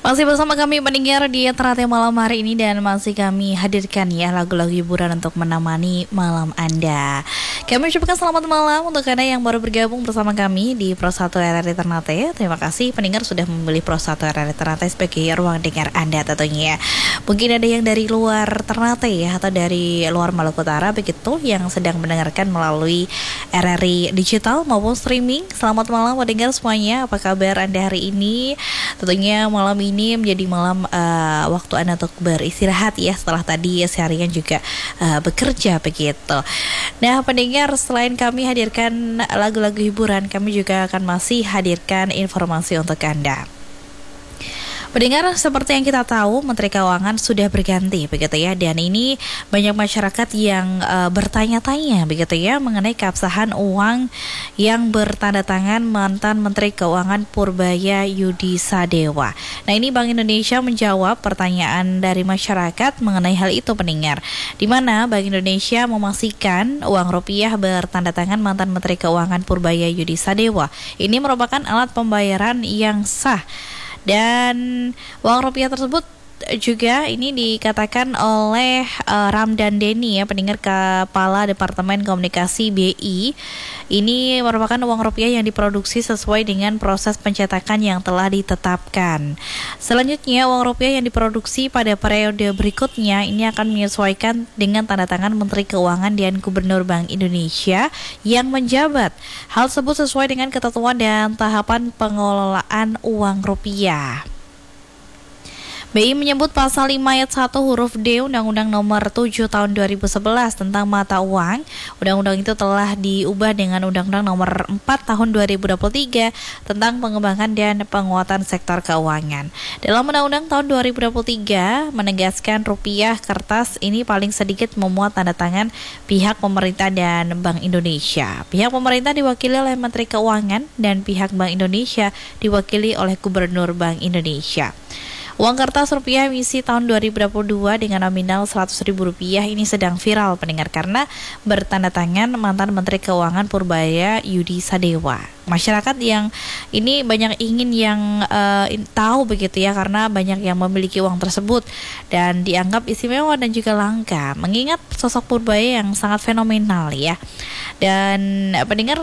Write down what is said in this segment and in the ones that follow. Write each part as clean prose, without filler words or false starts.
Masih bersama kami pendengar di Ternate malam hari ini dan masih kami hadirkan ya lagu-lagu hiburan untuk menemani malam Anda. Kami ucapkan selamat malam untuk Anda yang baru bergabung bersama kami di Pro 1 RRI Ternate. Terima kasih pendengar sudah memilih Pro 1 RRI Ternate sebagai ruang dengar Anda tentunya. Mungkin ada yang dari luar Ternate ya atau dari luar Maluku Utara begitu yang sedang mendengarkan melalui RRI digital maupun streaming. Selamat malam pendengar semuanya. Apa kabar Anda hari ini? Tentunya malam ini menjadi malam waktu Anda untuk beristirahat ya setelah tadi seharian juga bekerja begitu. Nah pendengar, selain kami hadirkan lagu-lagu hiburan, kami juga akan masih hadirkan informasi untuk Anda. Pendengar, seperti yang kita tahu, Menteri Keuangan sudah berganti begitu ya, dan ini banyak masyarakat yang bertanya-tanya begitu ya mengenai keabsahan uang yang bertanda tangan mantan Menteri Keuangan Purbaya Yudi Sadewa. Nah, ini Bank Indonesia menjawab pertanyaan dari masyarakat mengenai hal itu pendengar, di mana Bank Indonesia memastikan uang rupiah bertanda tangan mantan Menteri Keuangan Purbaya Yudi Sadewa ini merupakan alat pembayaran yang sah. Dan uang rupiah tersebut juga ini dikatakan oleh Ramdan Deni ya, pendengar, Kepala Departemen Komunikasi BI. Ini merupakan uang rupiah yang diproduksi sesuai dengan proses pencetakan yang telah ditetapkan. Selanjutnya, uang rupiah yang diproduksi pada periode berikutnya ini akan menyesuaikan dengan tanda tangan Menteri Keuangan dan Gubernur Bank Indonesia yang menjabat. Hal tersebut sesuai dengan ketentuan dan tahapan pengelolaan uang rupiah. BI menyebut pasal 5 ayat 1 huruf D Undang-Undang Nomor 7 Tahun 2011 tentang mata uang. Undang-undang itu telah diubah dengan Undang-Undang Nomor 4 Tahun 2023 tentang pengembangan dan penguatan sektor keuangan. Dalam Undang-Undang tahun 2023 menegaskan rupiah kertas ini paling sedikit memuat tanda tangan pihak pemerintah dan Bank Indonesia. Pihak pemerintah diwakili oleh Menteri Keuangan dan pihak Bank Indonesia diwakili oleh Gubernur Bank Indonesia. Uang kertas rupiah emisi tahun 2022 dengan nominal Rp100.000 ini sedang viral pendengar karena bertanda tangan mantan Menteri Keuangan Purbaya Yudi Sadewa. Masyarakat yang ini banyak ingin yang tahu begitu ya, karena banyak yang memiliki uang tersebut dan dianggap istimewa dan juga langka, mengingat sosok Purbaya yang sangat fenomenal ya. Dan pendengar,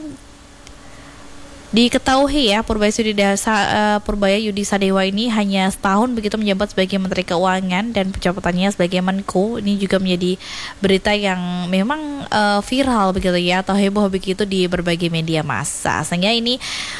diketahui ya Purbaya Yudi Sadewa ini hanya setahun begitu menjabat sebagai Menteri Keuangan dan penjabatannya sebagai Menko ini juga menjadi berita yang memang viral begitu ya, atau heboh begitu di berbagai media massa, sehingga ini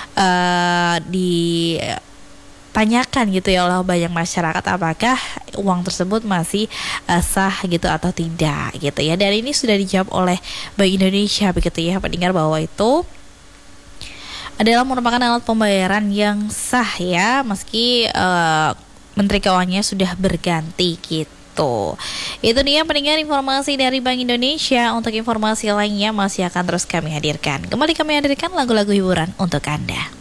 ditanyakan gitu ya oleh banyak masyarakat apakah uang tersebut masih sah gitu atau tidak gitu ya. Dan ini sudah dijawab oleh Bank Indonesia begitu ya pendengar, bahwa itu adalah merupakan alat pembayaran yang sah ya, meski Menteri Keuangannya sudah berganti gitu. Itu dia pendengar informasi dari Bank Indonesia. Untuk informasi lainnya masih akan terus kami hadirkan. Kembali kami hadirkan lagu-lagu hiburan untuk Anda.